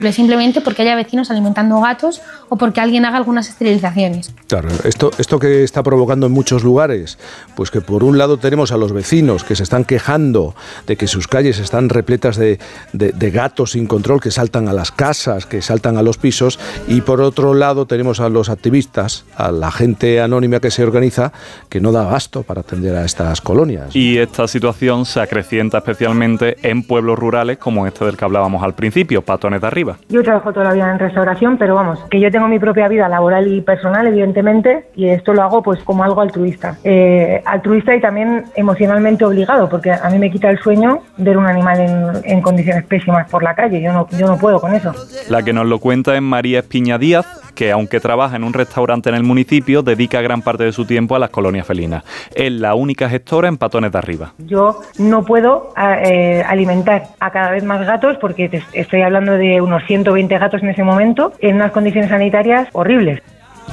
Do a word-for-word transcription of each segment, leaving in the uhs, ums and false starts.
simplemente porque haya vecinos alimentando gatos o porque alguien haga algunas esterilizaciones. Claro, esto, esto que está provocando en muchos lugares, pues que por un lado tenemos a los vecinos que se están quejando de que sus calles están repletas de, de, de gatos sin control que saltan a las casas, que saltan a los pisos, y por otro lado tenemos a los activistas, a la gente anónima que se organiza, que no da abasto para atender a estas colonias. Y esta situación se acrecienta especialmente en pueblos rurales como este del que hablábamos al principio, Patones de Arriba. Yo trabajo toda la vida en restauración, pero vamos, que yo tengo mi propia vida laboral y personal, evidentemente, y esto lo hago pues como algo altruista. Eh, altruista y también emocionalmente obligado, porque a mí me quita el sueño ver un animal en, en condiciones pésimas por la calle. Yo no, yo no puedo con eso. La que nos lo cuenta es María Espiña Díaz, que aunque trabaja en un restaurante en el municipio, dedica gran parte de su tiempo a las colonias felinas. Es la única gestora en Patones de Arriba. Yo no puedo eh, alimentar a cada vez más gatos, porque te estoy hablando de unos ciento veinte gatos en ese momento, en unas condiciones sanitarias horribles.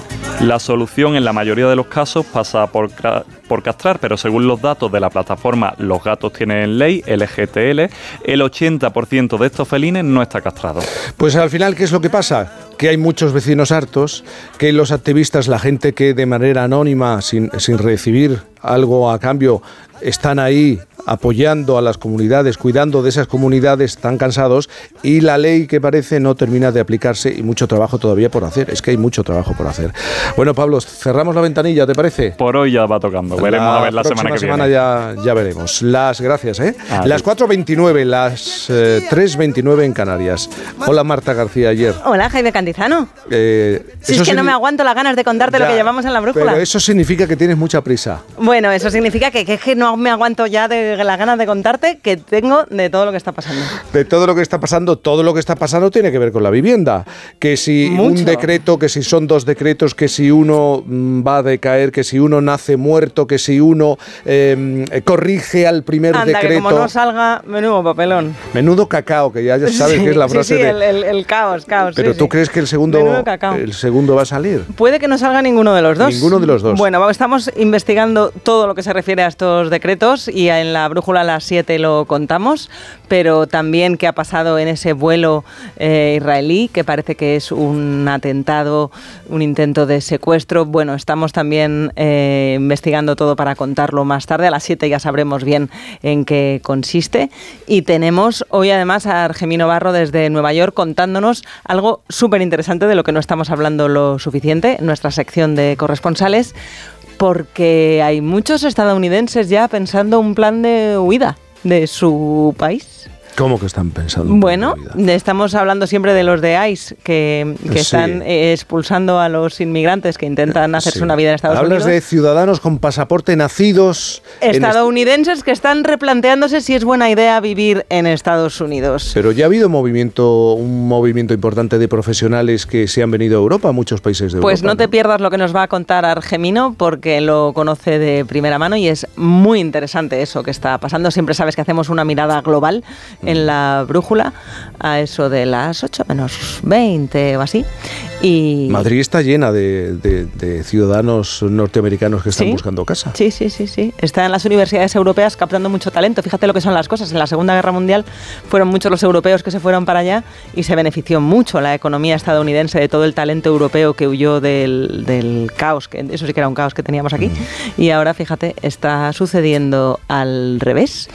La solución en la mayoría de los casos pasa por, por castrar, pero según los datos de la plataforma Los Gatos Tienen Ley, L G T L, el ochenta por ciento de estos felines no está castrado. Pues al final, ¿qué es lo que pasa? Que hay muchos vecinos hartos, que los activistas, la gente que de manera anónima, sin, sin recibir algo a cambio, están ahí apoyando a las comunidades, cuidando de esas comunidades, están cansados, y la ley que parece no termina de aplicarse y mucho trabajo todavía por hacer. Es que hay mucho trabajo por hacer. Bueno, Pablo, cerramos la ventanilla, ¿te parece? Por hoy ya va tocando. Veremos la a ver la semana que semana viene. Ya, ya veremos. Las gracias, ¿eh? Ah, las cuatro veintinueve, las eh, tres veintinueve en Canarias. Hola, Marta García ayer. Hola, Jaime Cantizano. Eh, si es que no me aguanto las ganas de contarte ya, lo que llevamos en la brújula. Pero eso significa que tienes mucha prisa. Bueno, eso significa que, que, que no me aguanto ya de las ganas de contarte que tengo de todo lo que está pasando. De todo lo que está pasando, todo lo que está pasando tiene que ver con la vivienda. Que si Mucho. un decreto, que si son dos decretos, que si uno mmm, va a decaer, que si uno nace muerto, que si uno eh, corrige al primer Anda, decreto. Que como no salga, menudo papelón. Menudo cacao, que ya sabes sí, que es la frase sí, sí, de... el, el, el caos, caos. Pero sí, ¿tú sí. crees que el segundo, el segundo va a salir? Puede que no salga ninguno de los dos. Ninguno de los dos. Bueno, estamos investigando todo lo que se refiere a estos decretos y en la brújula a las siete lo contamos, pero también qué ha pasado en ese vuelo eh, israelí, que parece que es un atentado, un intento de secuestro. Bueno, estamos también eh, investigando todo para contarlo más tarde. A las siete ya sabremos bien en qué consiste. Y tenemos hoy además a Argemino Barro desde Nueva York contándonos algo súper interesante de lo que no estamos hablando lo suficiente, nuestra sección de corresponsales, porque hay muchos estadounidenses ya pensando un plan de huida de su país. ¿Cómo que están pensando? Bueno, estamos hablando siempre de los de ICE, que, que sí. están eh, expulsando a los inmigrantes que intentan hacerse sí. una vida en Estados Hablas Unidos. Hablas de ciudadanos con pasaporte nacidos... Estadounidenses en... que están replanteándose si es buena idea vivir en Estados Unidos. Pero ya ha habido movimiento, un movimiento importante de profesionales que se han venido a Europa, a muchos países de pues Europa. Pues no te pierdas lo que nos va a contar Argemino, porque lo conoce de primera mano y es muy interesante eso que está pasando. Siempre sabes que hacemos una mirada global en la brújula a eso de las ocho menos veinte o así. Y Madrid está llena de, de, de ciudadanos norteamericanos que están ¿Sí? buscando casa. Sí, sí, sí, sí. Está en las universidades europeas captando mucho talento. Fíjate lo que son las cosas. En la Segunda Guerra Mundial fueron muchos los europeos que se fueron para allá y se benefició mucho la economía estadounidense de todo el talento europeo que huyó del, del caos, que eso sí que era un caos que teníamos aquí. Mm. Y ahora, fíjate, está sucediendo al revés.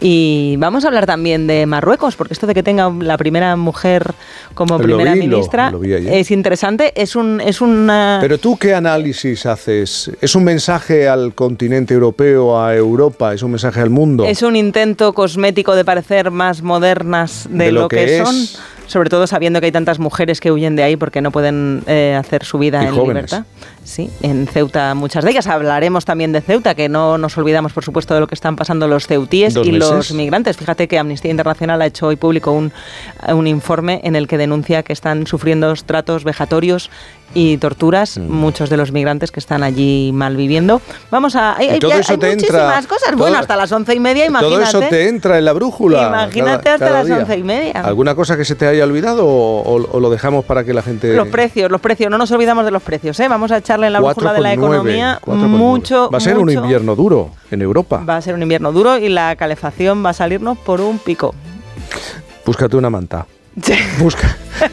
Y vamos a hablar también de Marruecos, porque esto de que tenga la primera mujer como lo primera vi, ministra lo, lo vi es interesante. Es un es una... Pero tú, ¿qué análisis haces? ¿Es un mensaje al continente europeo, a Europa? ¿Es un mensaje al mundo? Es un intento cosmético de parecer más modernas de, de lo, lo que, que son, es. Sobre todo sabiendo que hay tantas mujeres que huyen de ahí porque no pueden eh, hacer su vida y en jóvenes. libertad. Sí, en Ceuta muchas de ellas. Hablaremos también de Ceuta, que no nos olvidamos, por supuesto, de lo que están pasando los ceutíes y meses. los migrantes. Fíjate que Amnistía Internacional ha hecho hoy público un, un informe en el que denuncia que están sufriendo tratos vejatorios y torturas mm. muchos de los migrantes que están allí mal viviendo. Vamos a... Hay, hay, todo hay, eso hay te muchísimas entra, cosas. Todo, bueno, hasta las once y media, imagínate. Todo eso te entra en la brújula. Imagínate cada, hasta cada las día. once y media. ¿Alguna cosa que se te haya olvidado o, o, o lo dejamos para que la gente... Los precios, los precios. No nos olvidamos de los precios, ¿eh? Vamos a echarle en la brújula de la economía mucho, Va a ser mucho. un invierno duro en Europa. Va a ser un invierno duro y la calefacción va a salirnos por un pico. Búscate una manta. Busca,